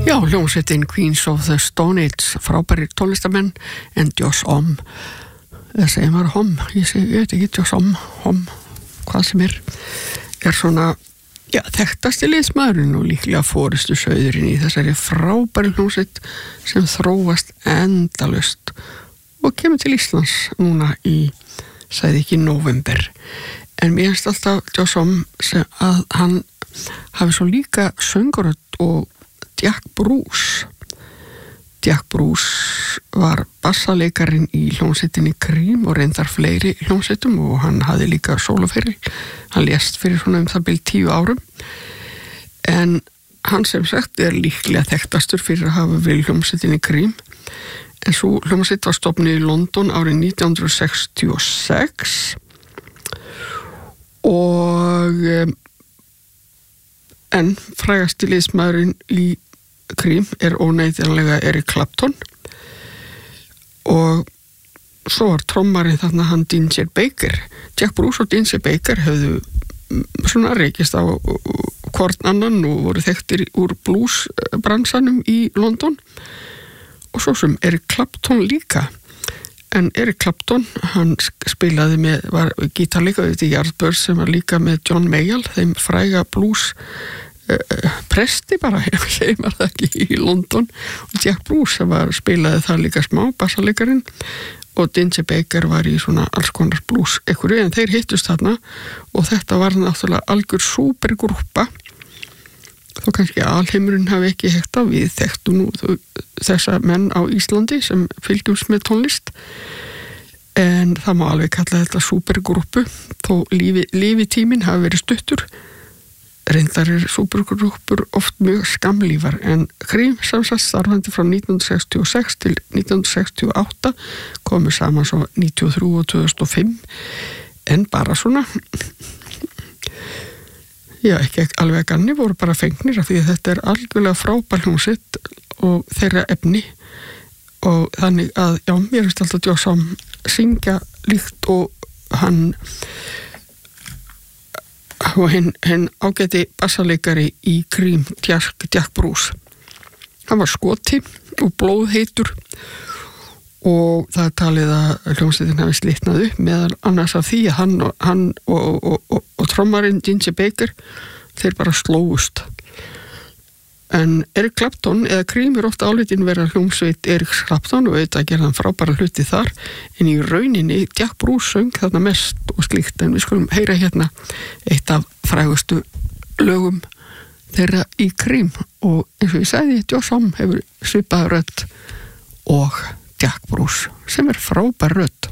Já, hljómsveitin Queens of the Stone Age, frábæri tónlistamenn, en Josh Homme, eða segir maður Homme, ég veit ekki, Josh Homme, hvað sem er svona, já, þekktasti liðsmaðurinn og líklega forystu sauðurinn í þessari frábæri hljómsveit sem þróast endalaust og kemur til Íslands núna í, sagði ekki, nóvember. En mér finnst alltaf Josh Homme sem að hann hafi svo líka söngurödd og Jack Bruce var bassaleikarin í hljómsveitinni Cream og reyndar fleiri hljómsveitum og hann hafði líka sóloferil. Hann lést fyrir svona það bil 10 árum. En hann sem sagt líklega þekktastur fyrir að hafa verið hljómsveitinni Cream. En svo hljómsveit var stofnuð í London árið 1966 og en frægasti liðsmaðurinn í Cream óneitanlega Eric Clapton og svo var trommarinn þarna hann Ginger Baker. Jack Bruce og Ginger Baker höfðu svona reykist á hvorn annan og voru þekktir úr bluesbransanum í London og svo sem Eric Clapton líka. En Eric Clapton, hann spilaði var gítarleika í Yardbirds sem var líka með John Mayall, þeim fræga blues presti bara, segir maður það ekki, í London og Jack Bruce sem spilaði það líka smá, bassaleikarin og Ginger Baker var í svona alls konar blues einhverju, en þeir hittust þarna og þetta var náttúrulega algjör súpergrúppa þó kannski alheimurinn hafi ekki hekta við þekktum nú þessa menn á Íslandi sem fylgjumst með tónlist en það má alveg kalla þetta súpergrúppu þó lífitíminn hafi verið stuttur. Reyndar súpergrúppur oft mjög skamlífar en Cream samsagt starfandi frá 1966 til 1968 komu saman svo 93 og 2005 en bara svona já, ekki alveg ganni voru bara fengnir af því að þetta algjörlega frábær hljómsveit og þeirra efni og þannig að, já, mér finnst alltaf Josh Homme syngja líkt og hann og hinn ágæti bassaleikari í Cream, Jack Bruce. Hann var skoti og blóðheitur og það talið að hljómsveitin hafi slitnað upp meðal annars af því að hann og trommarinn Ginger Baker þeir bara slóust. En Eric Clapton eða Cream ofta álitin vera hljómsveit Eric Clapton og auðvitað gerði hann frábæra hluti þar en í rauninni Jack Bruce söng þarna mest og slíkt en við skulum heyra hérna eitt af frægustu lögum þeirra í Cream og eins og ég sagði Josh Homme hefur svipaða rödd og Jack Bruce sem frábær rödd.